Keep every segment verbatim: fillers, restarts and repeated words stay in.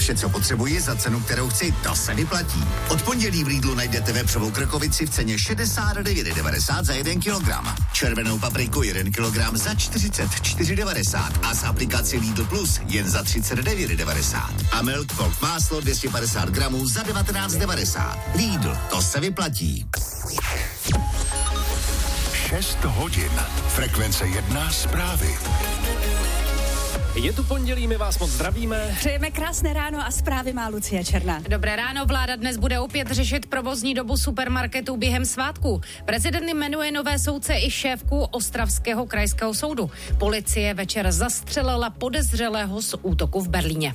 Vše, co potřebuji za cenu, kterou chci, to se vyplatí. Od pondělí v Lidlu najdete vepřovou krkovici v ceně šedesát devět devadesát za jeden kilogram. Červenou papriku jeden kilogram za čtyřicet čtyři devadesát a z aplikaci Lidl Plus jen za třicet devět devadesát. A Milk Folk máslo dvě stě padesát gramů za devatenáct devadesát. Lidl, to se vyplatí. šest hodin. Frekvence jedna zprávy. Je tu pondělí, my vás moc zdravíme. Přejeme krásné ráno a zprávy má Lucie Černá. Dobré ráno, vláda dnes bude opět řešit provozní dobu supermarketů během svátku. Prezident jmenuje nové soudce i šéfku Ostravského krajského soudu. Policie večer zastřelila podezřelého z útoku v Berlíně.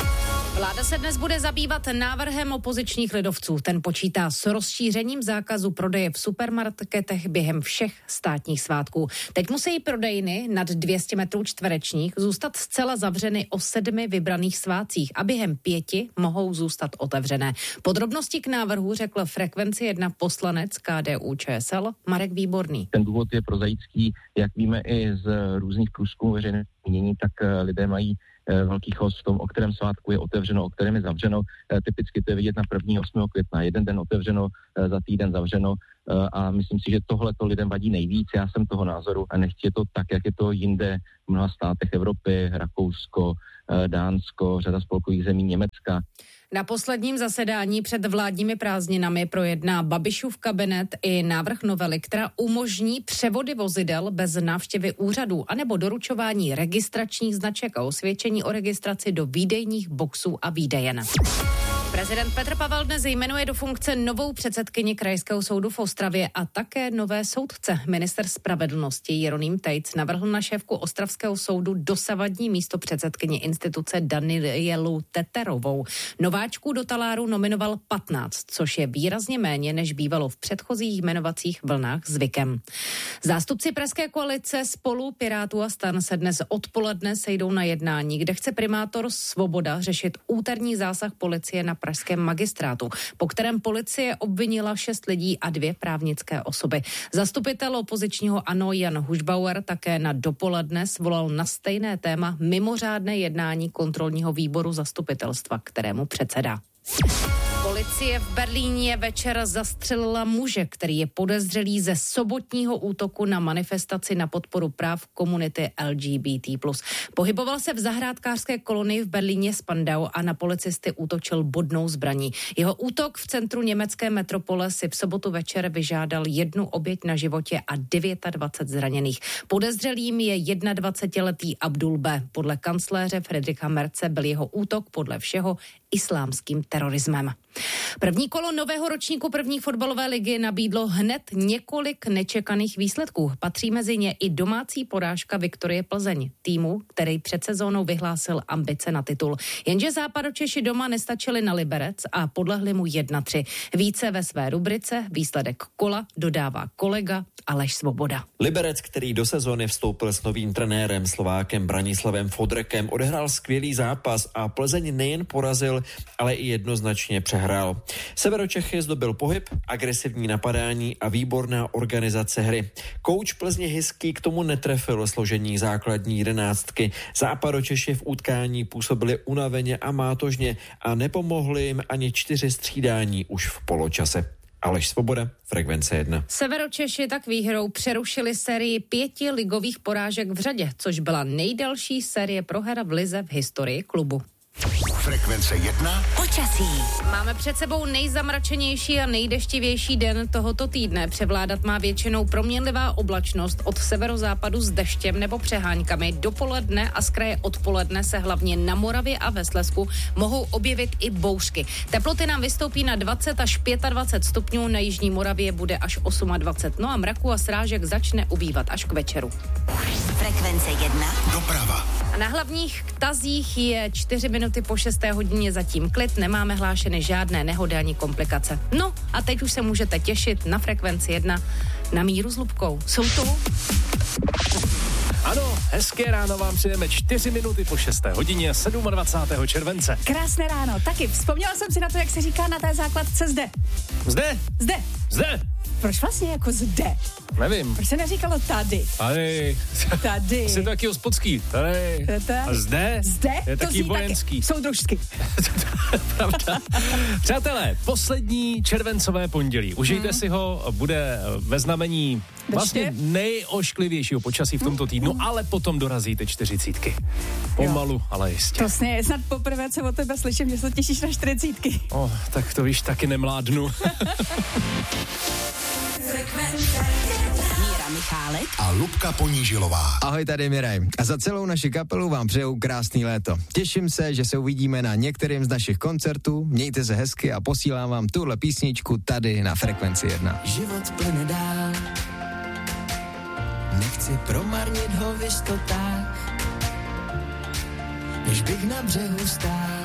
Vláda se dnes bude zabývat návrhem opozičních lidovců. Ten počítá s rozšířením zákazu prodeje v supermarketech během všech státních svátků. Teď musí prodejny nad dvě stě metrů čtverečních zůstat zcela zavřeny o sedmi vybraných svátcích a během pěti mohou zůstat otevřené. Podrobnosti k návrhu řekl Frekvenci jedna poslanec K D U Č S L Marek Výborný. Ten důvod je prozaický, jak víme i z různých průzkumů veřejného mínění, tak lidé mají velký chaos v tom, o kterém svátku je otevřeno, o kterém je zavřeno. Typicky to je vidět na prvního osmého května. Jeden den otevřeno, za týden zavřeno a myslím si, že tohle to lidem vadí nejvíc. Já jsem toho názoru a nechci je to tak, jak je to jinde v mnoha státech Evropy, Rakousko, Dánsko, řada spolkových zemí, Německa. Na posledním zasedání před vládními prázdninami projedná Babišův kabinet i návrh novely, která umožní převody vozidel bez návštěvy úřadů anebo doručování registračních značek a osvědčení o registraci do výdejních boxů a výdejen. Prezident Petr Pavel dnes jmenuje do funkce novou předsedkyni Krajského soudu v Ostravě a také nové soudce. Minister spravedlnosti Jeroným Tejc navrhl na šéfku Ostravského soudu dosavadní místo předsedkyni instituce Danielu Teterovou. Nováčků do taláru nominoval patnáct, což je výrazně méně, než bývalo v předchozích jmenovacích vlnách zvykem. Zástupci pražské koalice Spolu, Pirátů a STAN se dnes odpoledne sejdou na jednání, kde chce primátor Svoboda řešit úterní zásah policie na pražském magistrátu, po kterém policie obvinila šest lidí a dvě právnické osoby. Zastupitel opozičního ANO Jan Hušbauer také na dopoledne svolal na stejné téma mimořádné jednání kontrolního výboru zastupitelstva, kterému předsedá. Policie v Berlíně večer zastřelila muže, který je podezřelý ze sobotního útoku na manifestaci na podporu práv komunity L G B T plus. Pohyboval se v zahrádkářské kolonii v Berlíně Spandau a na policisty útočil bodnou zbraní. Jeho útok v centru německé metropole si v sobotu večer vyžádal jednu oběť na životě a dvacet devět zraněných. Podezřelým je dvacetijednoletý Abdul B. Podle kancléře Friedricha Merze byl jeho útok podle všeho islámským terorismem. První kolo nového ročníku první fotbalové ligy nabídlo hned několik nečekaných výsledků. Patří mezi ně i domácí porážka Viktorie Plzeň, týmu, který před sezónou vyhlásil ambice na titul. Jenže Západočeši doma nestačili na Liberec a podlehli mu jedna tři. Více ve své rubrice výsledek kola dodává kolega Aleš Svoboda. Liberec, který do sezóny vstoupil s novým trenérem Slovákem Branislavem Fodrekem, odehrál skvělý zápas a Plzeň nejen porazil, ale i jednoznačně přehrál. Severočechy zdobil pohyb, agresivní napadání a výborná organizace hry. Kouč Plzně Hysky k tomu netrefil složení základní jedenáctky. Západočeši v utkání působili unaveně a mátožně a nepomohli jim ani čtyři střídání už v poločase. Aleš Svoboda, Frekvence jedna. Severočeši tak výhrou přerušili sérii pěti ligových porážek v řadě, což byla nejdelší série proher v lize v historii klubu. Frekvence jedna. Počasí. Máme před sebou nejzamračenější a nejdeštivější den tohoto týdne. Převládat má většinou proměnlivá oblačnost od severozápadu s deštěm nebo přeháňkami. Dopoledne a z kraje odpoledne se hlavně na Moravě a ve Slezsku mohou objevit i bouřky. Teploty nám vystoupí na dvacet až dvacet pět stupňů, na jižní Moravě bude až dvacet osm, no a mraku a srážek začne ubývat až k večeru. Frekvence jedna. Doprava. A na hlavních tazích je čtyři minuty po šesté hodině zatím klid, nemáme hlášeny žádné nehody ani komplikace. No a teď už se můžete těšit na Frekvenci jedna na Míru s Lubkou. Jsou tu? Ano, hezké ráno vám přejeme čtyři minuty po šesté hodině dvacátého sedmého července. Krásné ráno, taky vzpomněla jsem si na to, jak se říká na té základce zde. Zde? Zde. Zde? proč vlastně jako zde? Nevím. Proč se neříkalo tady? Tady. Tady. Jsi to taky hospodský. Tady. Tady. A zde? Zde? Je To taky zní vojenský. Taky. Soudružsky. Pravda. Přátelé, poslední červencové pondělí. Užijte hmm. si ho, bude ve znamení vlastně nejošklivějšího počasí v tomto týdnu, hmm. ale potom dorazíte čtyřicítky. Pomalu, jo. ale jistě. Vlastně je snad poprvé, co o tebe slyším, že se těšíš na čtyřicítky. Oh, tak to víš, taky nemládnu. Míra Michálek a Lubka Ponížilová. Ahoj, tady Miraj. A za celou naši kapelu vám přeju krásný léto. Těším se, že se uvidíme na některým z našich koncertů. Mějte se hezky a posílám vám tuhle písničku tady na Frekvenci jedna. Život plyne dál, nechci promarnit ho v jistotách, než bych na břehu stál.